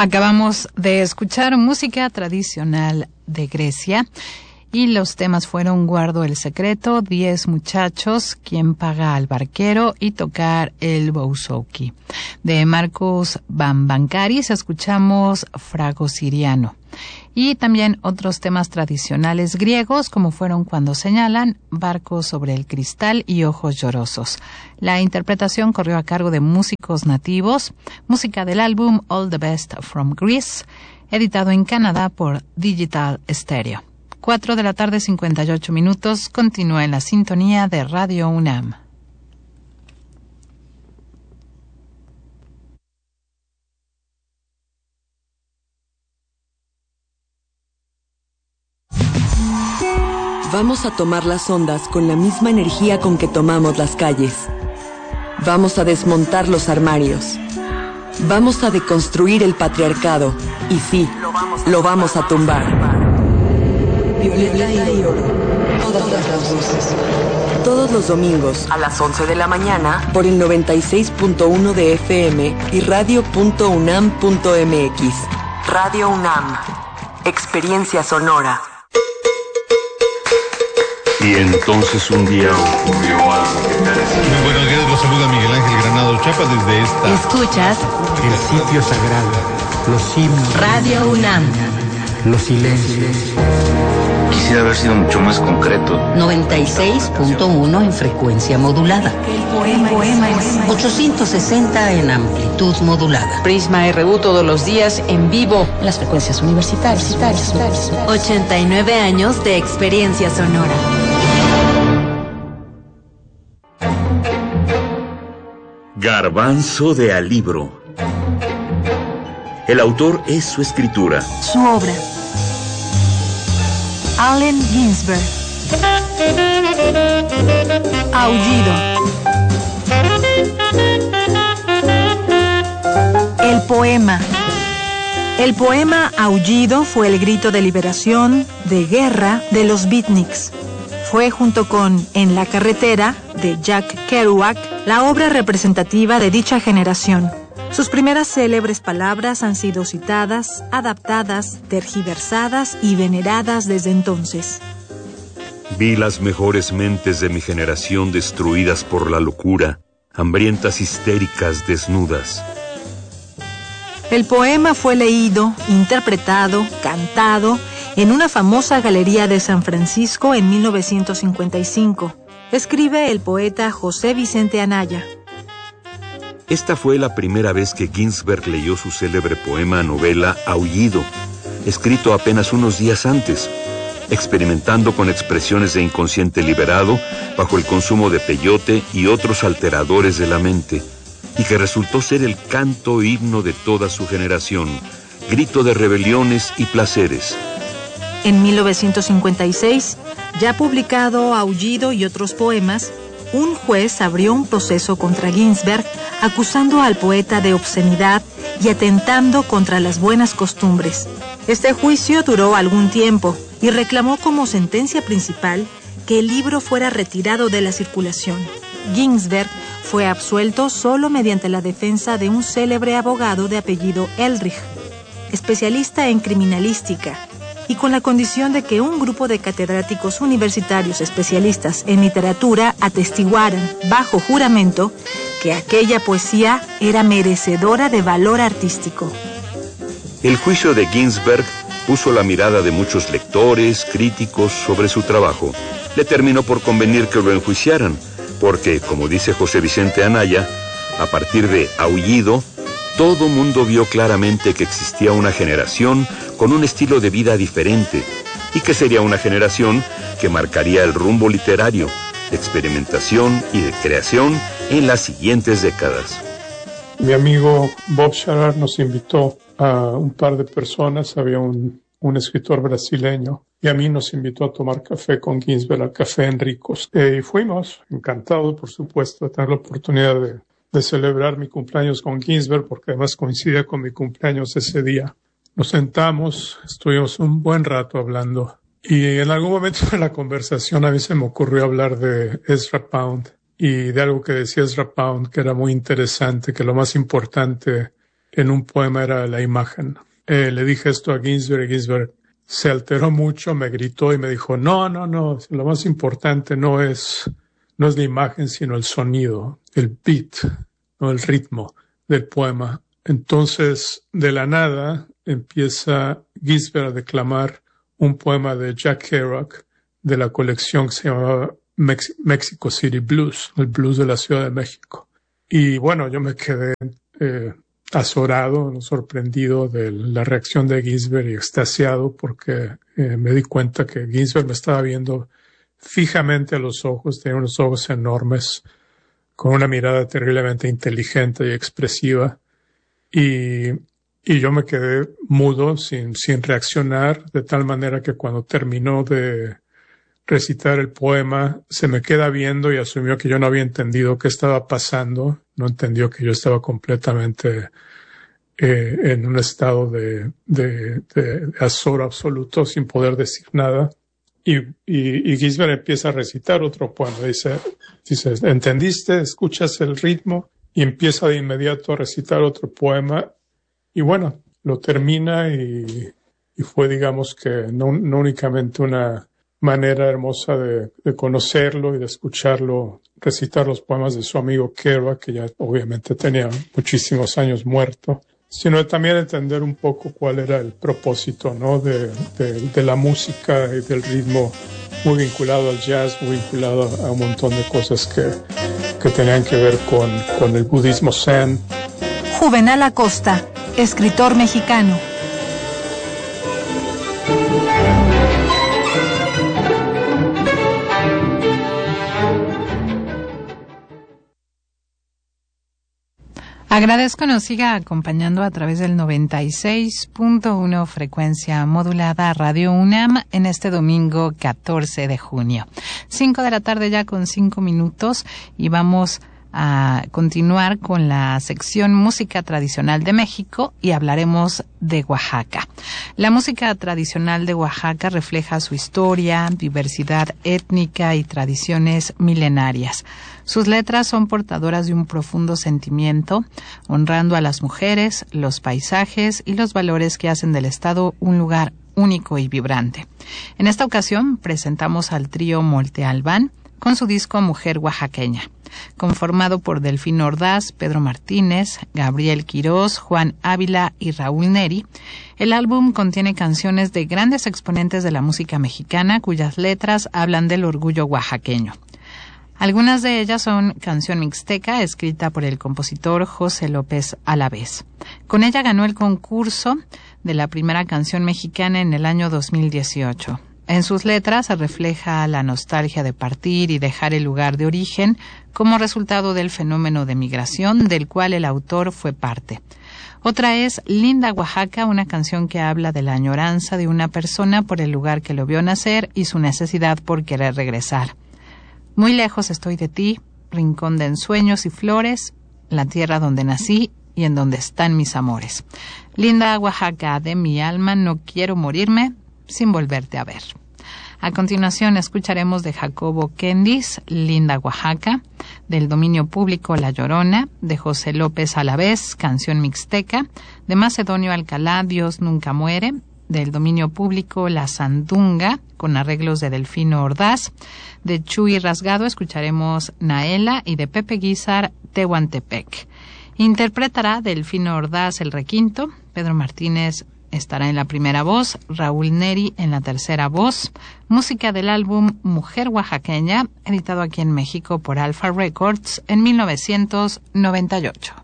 Acabamos de escuchar música tradicional de Grecia y los temas fueron Guardo el secreto, 10 muchachos, Quién paga al barquero y Tocar el bouzouki. De Marcos Bambankaris escuchamos Fragosiriano. Y también otros temas tradicionales griegos, como fueron Cuando señalan, Barcos sobre el cristal y Ojos llorosos. La interpretación corrió a cargo de músicos nativos, música del álbum All the Best from Greece, editado en Canadá por Digital Stereo. 4:58 p.m, continúa en la sintonía de Radio UNAM. Vamos a tomar las ondas con la misma energía con que tomamos las calles. Vamos a desmontar los armarios. Vamos a deconstruir el patriarcado. Y sí, lo vamos a tumbar. Violeta y oro. Todas las voces. Todos los domingos a las 11 de la mañana por el 96.1 de FM y radio.unam.mx. Radio UNAM. Experiencia sonora. Y entonces un día ocurrió algo que parecía... Muy buenos días, los saluda Miguel Ángel Granado Chapa desde esta... Escuchas el sitio sagrado, los himnos, Radio UNAM, los silencios. Quisiera haber sido mucho más concreto. 96.1 en frecuencia modulada. El poema es 860 en amplitud modulada. Prisma RU todos los días en vivo En las frecuencias universitarias. 89 años de experiencia sonora. Garbanzo de Alibro. El autor es su escritura. Su obra. Allen Ginsberg. Aullido. El poema. El poema Aullido fue el grito de liberación, de guerra de los beatniks. Fue, junto con En la carretera, de Jack Kerouac, la obra representativa de dicha generación. Sus primeras célebres palabras han sido citadas, adaptadas, tergiversadas y veneradas desde entonces. Vi las mejores mentes de mi generación destruidas por la locura, hambrientas, histéricas, desnudas. El poema fue leído, interpretado, cantado en una famosa galería de San Francisco en 1955. Escribe el poeta José Vicente Anaya. Esta fue la primera vez que Ginsberg leyó su célebre poema novela Aullido, escrito apenas unos días antes, experimentando con expresiones de inconsciente liberado bajo el consumo de peyote y otros alteradores de la mente, y que resultó ser el canto himno de toda su generación, grito de rebeliones y placeres. En 1956, ya publicado Aullido y otros poemas, un juez abrió un proceso contra Ginsberg acusando al poeta de obscenidad y atentando contra las buenas costumbres. Este juicio duró algún tiempo y reclamó como sentencia principal que el libro fuera retirado de la circulación. Ginsberg fue absuelto solo mediante la defensa de un célebre abogado de apellido Ehrlich, especialista en criminalística, y con la condición de que un grupo de catedráticos universitarios especialistas en literatura atestiguaran, bajo juramento, que aquella poesía era merecedora de valor artístico. El juicio de Ginsberg puso la mirada de muchos lectores, críticos sobre su trabajo. Le terminó por convenir que lo enjuiciaran, porque, como dice José Vicente Anaya, a partir de Aullido, todo mundo vio claramente que existía una generación con un estilo de vida diferente y que sería una generación que marcaría el rumbo literario, de experimentación y de creación en las siguientes décadas. Mi amigo Bob Charar nos invitó a un par de personas, había un escritor brasileño, y a mí nos invitó a tomar café con Ginsberg al Café Enricos. Y fuimos, encantados, por supuesto, de tener la oportunidad de celebrar mi cumpleaños con Ginsberg, porque además coincidía con mi cumpleaños ese día. Nos sentamos, estuvimos un buen rato hablando, y en algún momento de la conversación a mí se me ocurrió hablar de Ezra Pound, y de algo que decía Ezra Pound, que era muy interesante, que lo más importante en un poema era la imagen. Le dije esto a Ginsberg y Ginsberg se alteró mucho, me gritó y me dijo, no, lo más importante no es la imagen, sino el sonido, el beat, no el ritmo del poema. Entonces, de la nada, empieza Ginsberg a declamar un poema de Jack Kerouac de la colección que se llamaba Mexico City Blues, el blues de la Ciudad de México. Y bueno, yo me quedé azorado, sorprendido de la reacción de Ginsberg y extasiado porque me di cuenta que Ginsberg me estaba viendo fijamente a los ojos, tenía unos ojos enormes, con una mirada terriblemente inteligente y expresiva. Y yo me quedé mudo, sin reaccionar, de tal manera que cuando terminó de recitar el poema, se me queda viendo y asumió que yo no había entendido qué estaba pasando, no entendió que yo estaba completamente en un estado de azor absoluto, sin poder decir nada. Y Ginsberg empieza a recitar otro poema. Dice, ¿entendiste? ¿Escuchas el ritmo? Y empieza de inmediato a recitar otro poema. Y bueno, lo termina y fue, digamos que, no únicamente una manera hermosa de conocerlo y de escucharlo recitar los poemas de su amigo Kerouac, que ya obviamente tenía muchísimos años muerto, sino también entender un poco cuál era el propósito, ¿no? de la música y del ritmo, muy vinculado al jazz, muy vinculado a un montón de cosas que tenían que ver con el budismo zen. Juvenal Acosta, escritor mexicano. Agradezco nos siga acompañando a través del 96.1 frecuencia modulada Radio UNAM en este domingo 14 de junio. 5 de la tarde ya con 5 minutos y vamos a continuar con la sección Música Tradicional de México y hablaremos de Oaxaca. La música tradicional de Oaxaca refleja su historia, diversidad étnica y tradiciones milenarias. Sus letras son portadoras de un profundo sentimiento, honrando a las mujeres, los paisajes y los valores que hacen del estado un lugar único y vibrante. En esta ocasión presentamos al trío Molte Albán con su disco Mujer Oaxaqueña, conformado por Delfino Ordaz, Pedro Martínez, Gabriel Quirós, Juan Ávila y Raúl Neri. El álbum contiene canciones de grandes exponentes de la música mexicana cuyas letras hablan del orgullo oaxaqueño. Algunas de ellas son Canción Mixteca, escrita por el compositor José López Alavés. Con ella ganó el concurso de la primera canción mexicana en el año 2018. En sus letras se refleja la nostalgia de partir y dejar el lugar de origen como resultado del fenómeno de migración del cual el autor fue parte. Otra es Linda Oaxaca, una canción que habla de la añoranza de una persona por el lugar que lo vio nacer y su necesidad por querer regresar. Muy lejos estoy de ti, rincón de ensueños y flores, la tierra donde nací y en donde están mis amores. Linda Oaxaca de mi alma, no quiero morirme sin volverte a ver. A continuación escucharemos de Jacobo Kendis, Linda Oaxaca, del dominio público La Llorona, de José López Alavés, Canción Mixteca, de Macedonio Alcalá, Dios nunca muere, del dominio público La Sandunga, con arreglos de Delfino Ordaz. De Chuy Rasgado escucharemos Naela y de Pepe Guizar, Tehuantepec. Interpretará Delfino Ordaz el requinto, Pedro Martínez estará en la primera voz, Raúl Neri en la tercera voz. Música del álbum Mujer Oaxaqueña, editado aquí en México por Alpha Records en 1998.